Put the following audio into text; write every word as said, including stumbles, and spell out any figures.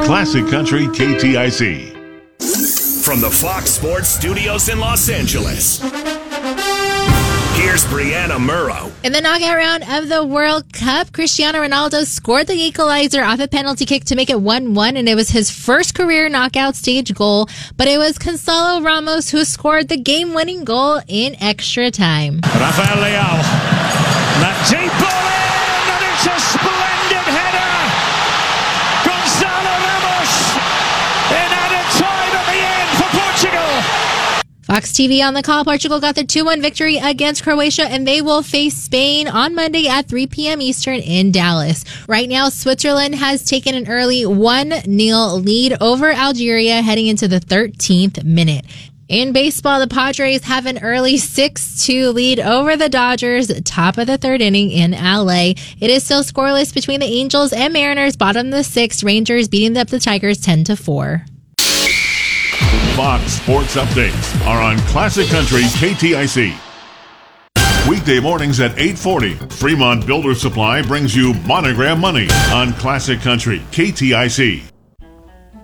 Classic Country K T I C. From the Fox Sports Studios in Los Angeles, here's Brianna Murrow. In the knockout round of the World Cup, Cristiano Ronaldo scored the equalizer off a penalty kick to make it one one, and it was his first career knockout stage goal. But it was Gonzalo Ramos who scored the game-winning goal in extra time. Rafael Leao. That deep ball in, and it's a splendid header. Gonzalo Ramos in added time at the end for Portugal. Fox T V on the call. Portugal got the two one victory against Croatia, and they will face Spain on Monday at three p.m. Eastern in Dallas. Right now, Switzerland has taken an early one nil lead over Algeria heading into the thirteenth minute. In baseball, the Padres have an early six two lead over the Dodgers, top of the third inning in L A. It is still scoreless between the Angels and Mariners, bottom of the sixth. Rangers beating up the Tigers ten to four. Fox Sports Updates are on Classic Country K T I C. Weekday mornings at eight forty, Fremont Builder Supply brings you Monogram Money on Classic Country K T I C.